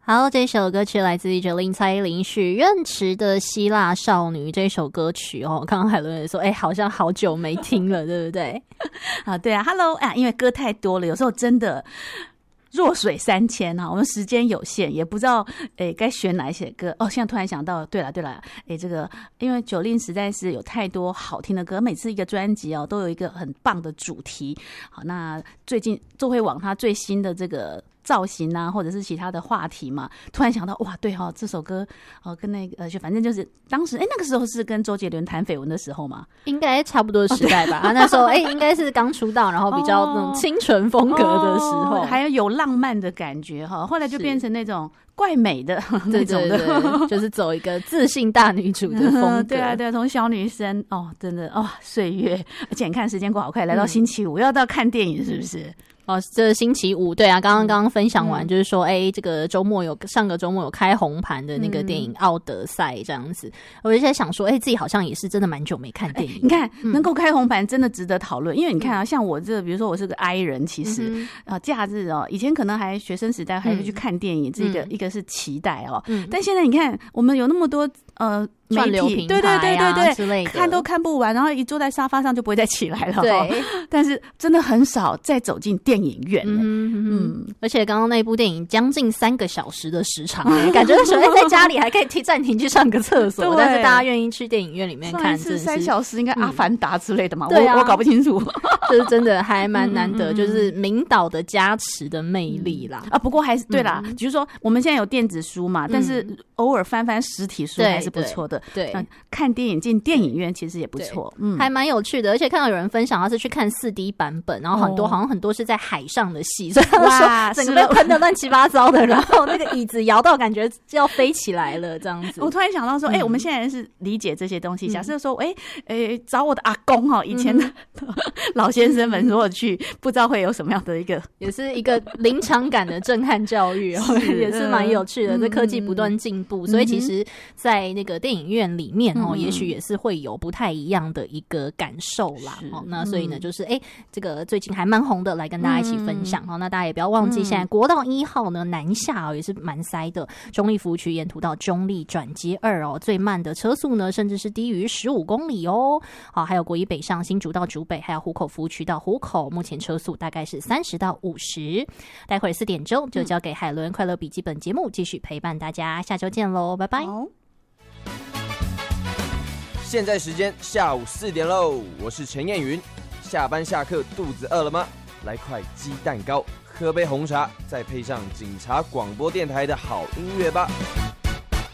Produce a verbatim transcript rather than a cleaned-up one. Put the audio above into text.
好，这首歌曲来自于林蔡依林许愿池的希腊少女。这首歌曲哦，刚刚海伦也说，哎、欸，好像好久没听了，对不对？ 啊，对啊 ，Hello 啊，因为歌太多了，有时候真的弱水三千啊，我们时间有限，也不知道诶该选哪一些歌哦。现在突然想到，对了对了，诶，这个因为Jolin实在是有太多好听的歌，每次一个专辑哦都有一个很棒的主题。好，那最近就会往他最新的这个造型啊，或者是其他的话题嘛，突然想到，哇，对哦，这首歌哦跟那个呃，就反正就是当时哎那个时候是跟周杰伦谈绯闻的时候嘛， 应该差不多时代吧。他、哦、那时候哎应该是刚出道，然后比较那种清纯风格的时候， 哦、还有有浪漫的感觉哈。后来就变成那种怪美的那种的， 对对对，就是走一个自信大女主的风格。 对啊对啊，从小女生哦，真的哦，岁月，而且你看时间过好快，来到星期五、嗯、要到看电影是不是？ 哦，这星期五对啊，刚刚刚刚分享完，就是说，哎、嗯欸，这个周末有上个周末有开红盘的那个电影《奥德赛》这样子，嗯、我就在想说，哎、欸，自己好像也是真的蛮久没看电影、欸。 你看、嗯、能够开红盘，真的值得讨论，因为你看啊，像我这，比如说我是个 I 人，其实啊、嗯呃，假日哦，以前可能还学生时代还会去看电影，嗯、这个、嗯、一个是期待哦，嗯、但现在你看，我们有那么多呃。 串流平台、啊、 对对对对对之类的， 看都看不完，然后一坐在沙发上就不会再起来了。 对， 但是真的很少再走进电影院。 嗯嗯嗯。而且刚刚那部电影将近三个小时的时长，感觉说哎，在家里还可以停暂停去上个厕所，但是大家愿意去电影院里面看， 是三小时应该《阿凡达》之类的嘛？ 嗯、对啊， 我我搞不清楚， 就是真的还蛮难得，就是名导的加持的魅力啦。 啊，不过还是对啦，比如说我们现在有电子书嘛，但是偶尔翻翻实体书还是不错的。 对。 看电影进电影院其实也不错， 嗯，还蛮有趣的。而且看到有人分享他是去看 四 D 版本，然后很多、哦、好像很多是在海上的戏，所以他说整个被喷得乱七八糟的，然后那个椅子摇到感觉要飞起来了这样子。 我突然想到说，哎、嗯欸，我们现在是理解这些东西。假设说，哎、欸，哎、欸，找我的阿公哈，以前的、嗯、老先生们如果去，不知道会有什么样的一个， 也是一个临场感的震撼教育，是也是蛮有趣的。这、嗯、科技不断进步、嗯，所以其实，在那个电影院里面哦。嗯也许也是会有不太一样的一个感受啦，哦，那所以呢，就是哎、欸，这个最近还蛮红的，来跟大家一起分享。好、嗯，那大家也不要忘记，现在国道一号呢南下哦也是蛮塞的，中立服务区沿途到中立转接二哦，最慢的车速呢甚至是低于十五公里哦。好，还有国一北上新竹到竹北，还有湖口服务区到湖口，目前车速大概是三十到五十。待会儿四点钟就交给海伦快乐笔记本节目继续陪伴大家，下周见喽，拜拜。 现在时间下午四点喽，我是陈彦云。下班下课肚子饿了吗？来块鸡蛋糕，喝杯红茶，再配上警察广播电台的好音乐吧。